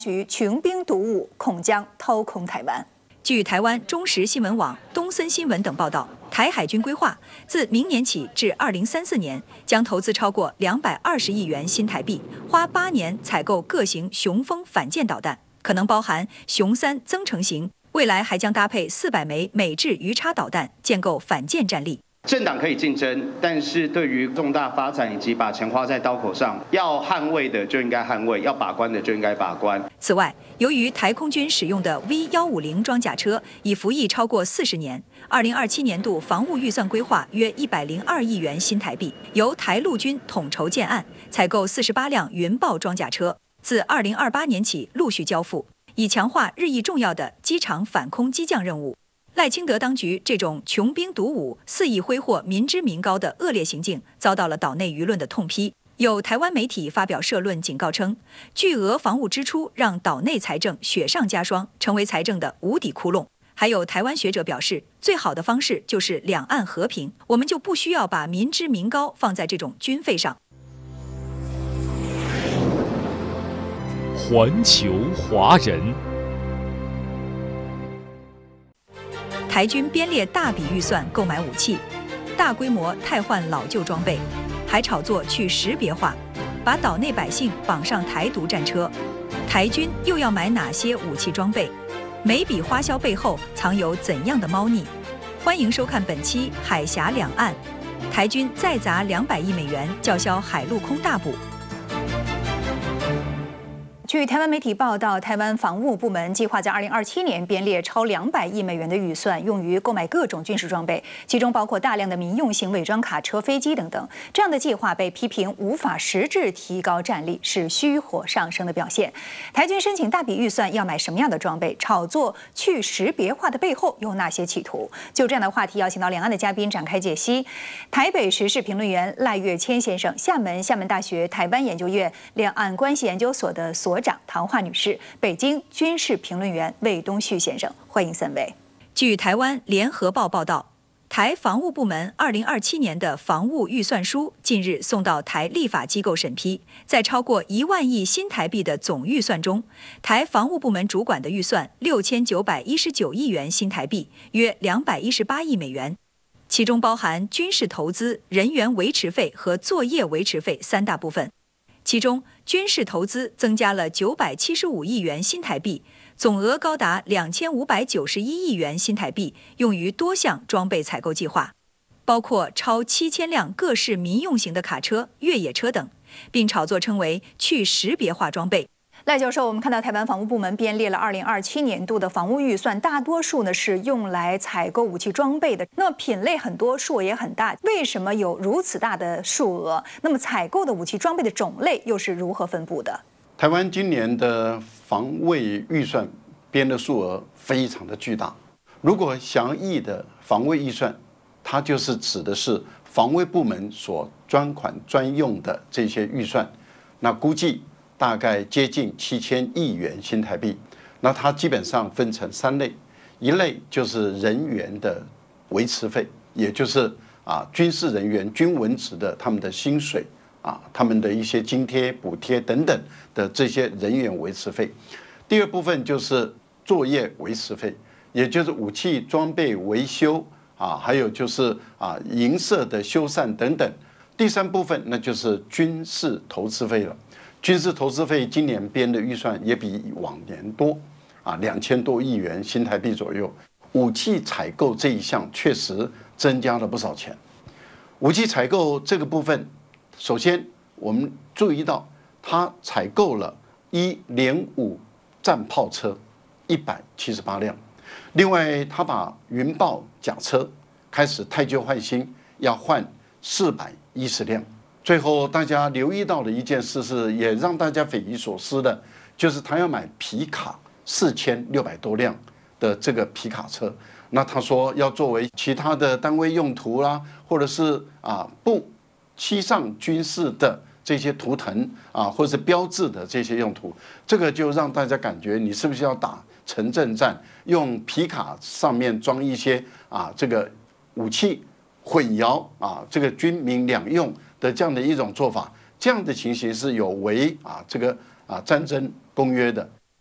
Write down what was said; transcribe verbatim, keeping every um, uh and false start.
局穷兵黩武，恐将掏空台湾。据台湾中时新闻网、东森新闻等报道，台海军规划自明年起至二零三四年，将投资超过两百二十亿元新台币，花八年采购各型雄风反舰导弹，可能包含雄三增程型，未来还将搭配四百枚美制鱼叉导弹，建构反舰战力。 政党可以竞争，但是对于重大发展以及把钱花在刀口上，要捍卫的就应该捍卫，要把关的就应该把关。 此外，由于台空军使用的 V 一五零装甲车已服役超过四十年，二零二七年度防务预算规划约一百零二亿元新台币，由台陆军统筹建案，采购四十八辆云豹装甲车，自二零二八年起陆续交付，以强化日益重要的机场反空机降任务。 赖清德当局这种穷兵黩武、肆意挥霍民脂民膏的恶劣行径，遭到了岛内舆论的痛批。有台湾媒体发表社论警告称，巨额防务支出让岛内财政雪上加霜，成为财政的无底窟窿。还有台湾学者表示，最好的方式就是两岸和平，我们就不需要把民脂民膏放在这种军费上。 环球华人。 台军编列大笔预算购买武器，大规模汰换老旧装备，还炒作去识别化，把岛内百姓绑上台独战车。台军又要买哪些武器装备？每笔花销背后藏有怎样的猫腻？欢迎收看本期《海峡两岸》，台军再砸两百亿美元叫嚣海陆空大补。 据台湾媒体报道，台湾防务部门计划在二零二七年编列超两百亿美元的预算，用于购买各种军事装备，其中包括大量的民用型伪装卡车、飞机等等。这样的计划被批评无法实质提高战力，是虚火上升的表现。台军申请大笔预算要买什么样的装备？炒作去识别化的背后有哪些企图？就这样的话题，邀请到两岸的嘉宾展开解析。台北时事评论员赖岳谦先生，厦门厦门大学台湾研究院两岸关系研究所的所长唐华女士，北京军事评论员魏东旭先生，欢迎三位。据台湾联合报报道，台防务部门二零二七年的防务预算书近日送到台立法机构审批，在超过一万亿新台币的总预算中，台防务部门主管的预算六千九百一十九亿元新台币，约两百一十八亿美元。 其中包含军事投资、人员维持费和作业维持费三大部分。其中，军事投资增加了九百七十五亿元新台币，总额高达两千五百九十一亿元新台币，用于多项装备采购计划，包括超七千辆各式民用型的卡车、越野车等，并炒作称为去识别化装备。 赖教授，我们看到台湾防务部门编列了二零二七年度的防务预算，大多数呢是用来采购武器装备的。那么品类很多，数额也很大，为什么有如此大的数额？那么采购的武器装备的种类又是如何分布的？ 台湾今年的防卫预算编的数额非常的巨大。如果详义的防卫预算，它就是指的是防卫部门所专款专用的这些预算，那估计 大概接近七千亿元新台币，那它基本上分成三类，一类就是人员的维持费，也就是啊军事人员军文职的他们的薪水啊，他们的一些津贴、补贴等等的这些人员维持费。第二部分就是作业维持费，也就是武器装备维修啊，还有就是啊营舍的修缮等等。第三部分那就是军事投资费了。 军事投资费今年编的预算也比往年多，啊，两千多亿元新台币左右。武器采购这一项确实增加了不少钱。武器采购这个部分，首先我们注意到，它采购了一连五战炮车一百七十八辆，另外它把云豹甲车开始汰旧换新，要换四百一十辆。 最后，大家留意到的一件事是，也让大家匪夷所思的，就是他要买皮卡四千六百多辆的这个皮卡车。那他说要作为其他的单位用途啦，或者是啊不漆上军事的这些图腾啊，或者是标志的这些用途，这个就让大家感觉你是不是要打城镇战，用皮卡上面装一些啊这个武器，混淆啊这个军民两用 的这样的一种做法，这样的情形是有违啊这个啊战争公约的。